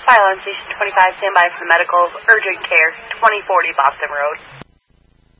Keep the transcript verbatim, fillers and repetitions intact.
Fire Alarm Station twenty-five, stand by for medical urgent care, twenty forty Boston Road.